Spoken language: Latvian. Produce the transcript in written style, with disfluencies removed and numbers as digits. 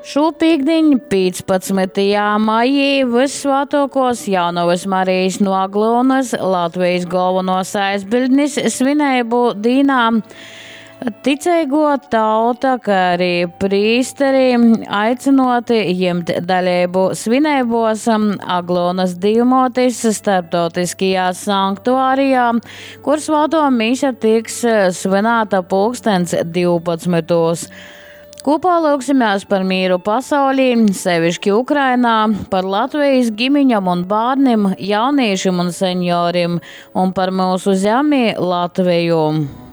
Šūpīgdiņ 15. maijī Vissvētākos Jaunavas Marijas no Aglonas Latvijas galvenos aizbildnis svinēbu dīnā. Ticeigo tauta, kā arī prīsteri aicinoti ņemt daļību svinībos Aglonas Divmotis starptautiskajā sanktuārijā, kur svēto mise tiks svinēta 12. Kopā lūgsimies par mīru pasaulī, sevišķi Ukrainā, par Latvijas ģimeņiem un bērniem, jauniešiem un senioriem un par mūsu zemi Latviju.